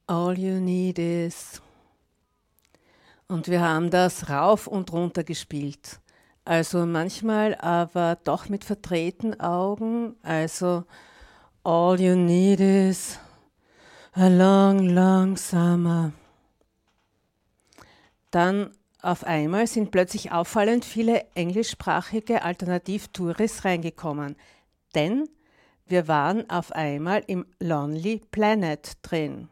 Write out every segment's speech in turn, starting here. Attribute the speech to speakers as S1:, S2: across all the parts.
S1: All you need is. Und wir haben das rauf und runter gespielt. Also manchmal aber doch mit verdrehten Augen. Also all you need is a long, long summer. Dann auf einmal sind plötzlich auffallend viele englischsprachige Alternativ-Touris reingekommen. Denn wir waren auf einmal im Lonely Planet drin.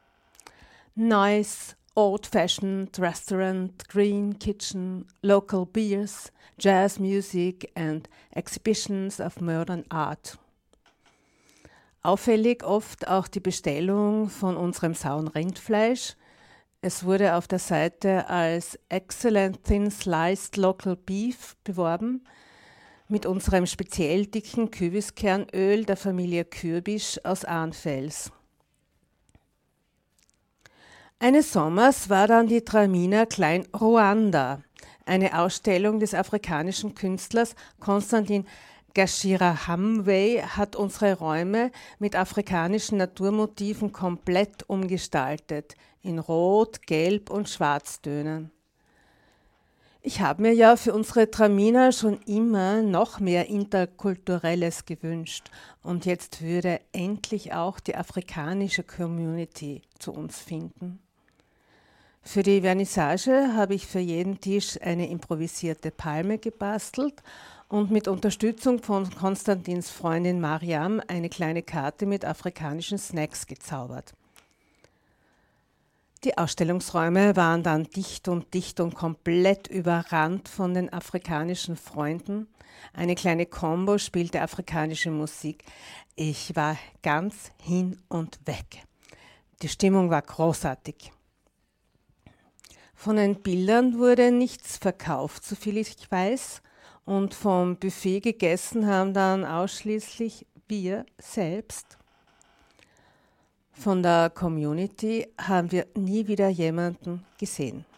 S1: Nice, old-fashioned restaurant, green kitchen, local beers, jazz music and exhibitions of modern art. Auffällig oft auch die Bestellung von unserem sauren Rindfleisch. Es wurde auf der Seite als Excellent Thin Sliced Local Beef beworben, mit unserem speziell dicken Kürbiskernöl der Familie Kürbisch aus Arnfels. Eines Sommers war dann die Traminer Klein Ruanda, eine Ausstellung des afrikanischen Künstlers Constantin Gashirahamwe hat unsere Räume mit afrikanischen Naturmotiven komplett umgestaltet, in Rot, Gelb und Schwarztönen. Ich habe mir ja für unsere Traminer schon immer noch mehr Interkulturelles gewünscht und jetzt würde endlich auch die afrikanische Community zu uns finden. Für die Vernissage habe ich für jeden Tisch eine improvisierte Palme gebastelt und mit Unterstützung von Konstantins Freundin Mariam eine kleine Karte mit afrikanischen Snacks gezaubert. Die Ausstellungsräume waren dann dicht und komplett überrannt von den afrikanischen Freunden. Eine kleine Combo spielte afrikanische Musik. Ich war ganz hin und weg. Die Stimmung war großartig. Von den Bildern wurde nichts verkauft, soviel ich weiß. Und vom Buffet gegessen haben dann ausschließlich wir selbst. Von der Community haben wir nie wieder jemanden gesehen.